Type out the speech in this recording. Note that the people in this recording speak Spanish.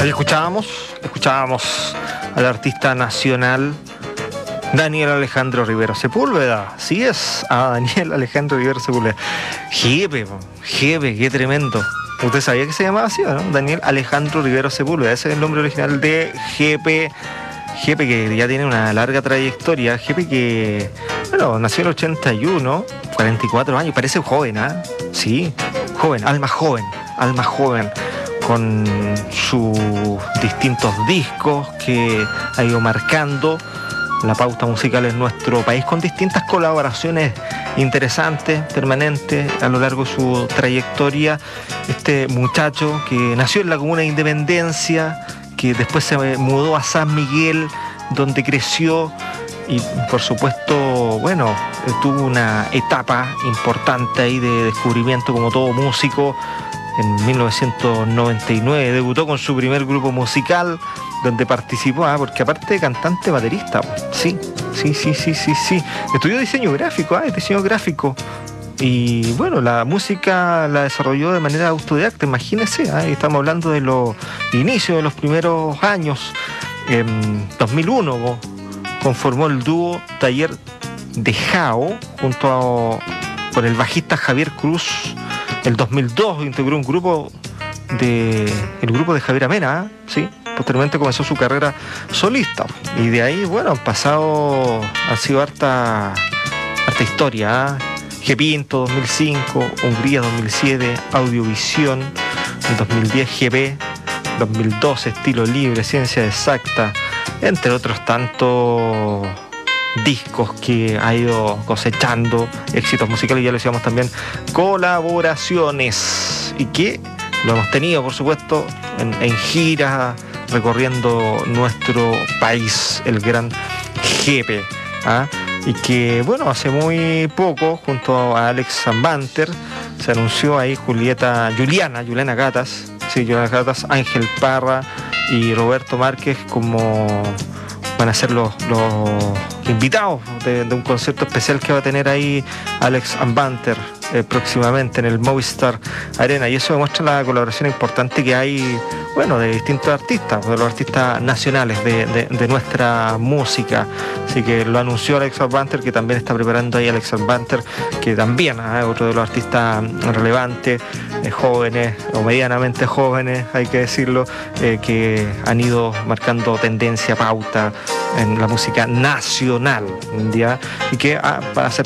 Ahí escuchábamos al artista nacional Daniel Alejandro Rivero Sepúlveda. Sí es, a Daniel Alejandro Rivero Sepúlveda. Jepe, qué tremendo. ¿Usted sabía que se llamaba así, no? Daniel Alejandro Rivero Sepúlveda. Ese es el nombre original de Jepe. Jepe, que ya tiene una larga trayectoria. Jepe que, bueno, nació en el 81, 44 años. Parece joven, ¿ah? Sí, joven, alma joven. Con sus distintos discos que ha ido marcando la pauta musical en nuestro país, con distintas colaboraciones interesantes, permanentes a lo largo de su trayectoria. Este muchacho que nació en la comuna de Independencia, que después se mudó a San Miguel, donde creció y por supuesto, bueno, tuvo una etapa importante ahí de descubrimiento como todo músico. En 1999 debutó con su primer grupo musical, donde participó, porque aparte de cantante, baterista. Sí. Estudió diseño gráfico. Y bueno, la música la desarrolló de manera autodidacta, imagínense, estamos hablando de los inicios de los primeros años. En 2001 conformó el dúo Taller de Jao con el bajista Javier Cruz. El 2002 integró el grupo de Javier Amena, ¿sí? Posteriormente comenzó su carrera solista. Y de ahí, bueno, ha sido harta historia, G-Pinto 2005, Hungría 2007, Audiovisión en 2010, GB 2012, Estilo Libre, Ciencia Exacta, entre otros tantos discos que ha ido cosechando éxitos musicales. Ya les decíamos también colaboraciones, y que lo hemos tenido, por supuesto, en giras recorriendo nuestro país, el gran Jepe, y que, bueno, hace muy poco, junto a Alex Banter, se anunció ahí Juliana Gatas, Ángel Parra y Roberto Márquez como van a ser los invitados de un concierto especial que va a tener ahí Alex Banter próximamente en el Movistar Arena. Y eso demuestra la colaboración importante que hay, bueno, de distintos artistas, de los artistas nacionales de nuestra música. Así que lo anunció Alex Banter, que también está preparando ahí Alex Banter, que también es otro de los artistas relevantes, jóvenes o medianamente jóvenes, hay que decirlo, que han ido marcando tendencia, pauta en la música nacional, ¿ya? Y que va a ser